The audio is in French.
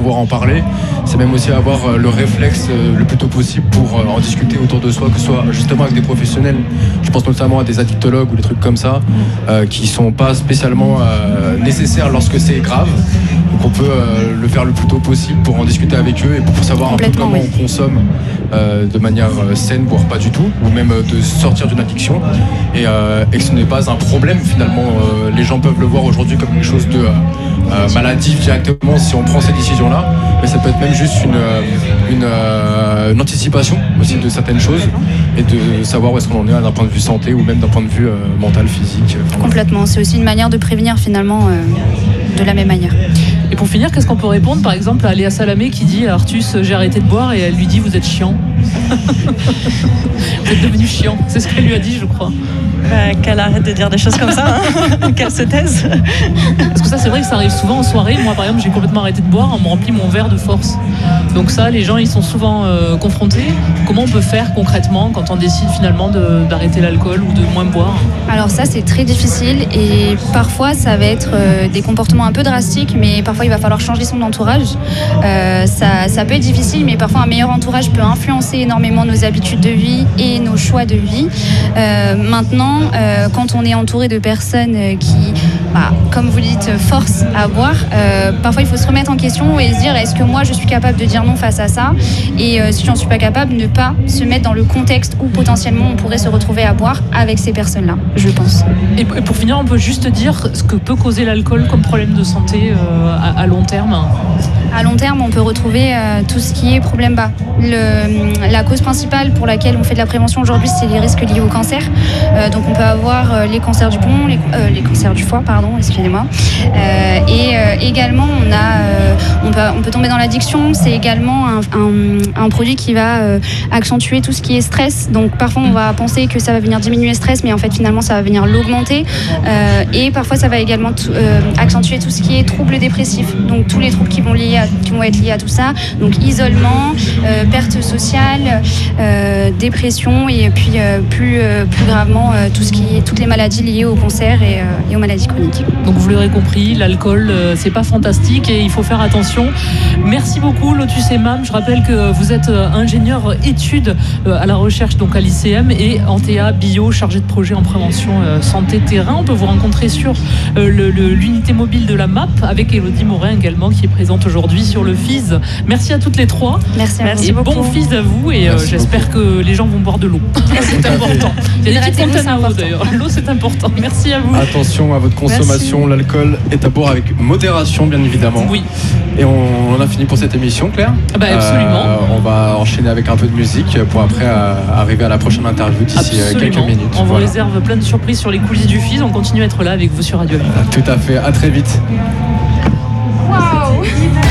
pouvoir en parler. C'est même aussi avoir le réflexe le plus tôt possible pour en discuter autour de soi, que ce soit justement avec des professionnels. Je pense notamment à des addictologues ou des trucs comme ça, qui sont pas spécialement nécessaires lorsque c'est grave. Donc on peut le faire le plus tôt possible pour en discuter avec eux et pour savoir un peu comment on consomme de manière saine, voire pas du tout, ou même de sortir d'une addiction, et que ce n'est pas un problème finalement. Les gens peuvent le voir aujourd'hui comme quelque chose de maladif directement si on prend ces décisions-là, mais ça peut être même juste une anticipation aussi de certaines choses et de savoir où est-ce qu'on en est d'un point de vue santé ou même d'un point de vue mental, physique. Complètement, c'est aussi une manière de prévenir finalement de la même manière. Et pour finir, qu'est-ce qu'on peut répondre par exemple à Léa Salamé qui dit à Artus j'ai arrêté de boire, et elle lui dit vous êtes chiant. Vous êtes devenu chiant, c'est ce qu'elle lui a dit je crois. Qu'elle arrête de dire des choses comme ça, qu'elle se taise. Parce que ça c'est vrai que ça arrive souvent en soirée. Moi par exemple j'ai complètement arrêté de boire, on me remplit mon verre de force. Donc ça les gens ils sont souvent confrontés. Comment on peut faire concrètement quand on décide finalement d'arrêter l'alcool ou de moins boire? Alors ça c'est très difficile et parfois ça va être des comportements un peu drastiques, mais parfois il va falloir changer son entourage. Ça peut être difficile, mais parfois un meilleur entourage peut influencer énormément nos habitudes de vie et nos choix de vie. Maintenant, quand on est entouré de personnes qui, comme vous dites, forcent à boire, parfois il faut se remettre en question et se dire est-ce que moi je suis capable de dire non face à ça, et si j'en suis pas capable, ne pas se mettre dans le contexte où potentiellement on pourrait se retrouver à boire avec ces personnes-là, je pense. Et pour finir, on peut juste dire ce que peut causer l'alcool comme problème de santé à long terme. À long terme, on peut retrouver tout ce qui est problème bas. La cause principale pour laquelle on fait de la prévention aujourd'hui, c'est les risques liés au cancer. Donc on peut avoir les cancers du poumon, les cancers du foie, pardon, excusez-moi. Et également, on peut tomber dans l'addiction. C'est également un produit qui va accentuer tout ce qui est stress. Donc parfois, on va penser que ça va venir diminuer le stress, mais en fait, finalement, ça va venir l'augmenter. Et parfois, ça va également accentuer tout ce qui est troubles dépressifs. Donc tous les troubles qui vont être liés à tout ça. Donc isolement, perte sociale, dépression, et puis plus gravement toutes les maladies liées au cancer et aux maladies chroniques. Donc vous l'aurez compris, l'alcool c'est pas fantastique et il faut faire attention. Merci beaucoup Lotus Emam. Je rappelle que vous êtes ingénieur études à la recherche donc à l'ICM et Antea Bio, chargé de projet en prévention santé terrain. On peut vous rencontrer sur l'unité mobile de la MAP avec Élodie Morin également qui est présente aujourd'hui sur le FIS. Merci à toutes les trois. Merci et beaucoup. Bon FIS à vous et j'espère que les gens vont boire de l'eau. C'est important. Il y a des petites fontaines à eau d'ailleurs. L'eau c'est important. Merci à vous. Attention à votre consommation. Merci. L'alcool est à boire avec modération bien évidemment. Oui. Et on a fini pour cette émission, Claire. Absolument. On va enchaîner avec un peu de musique pour après arriver à la prochaine interview d'ici quelques minutes. On vous réserve plein de surprises sur les coulisses du FIS. On continue à être là avec vous sur Radio Aviva. Tout à fait. À très vite. Waouh.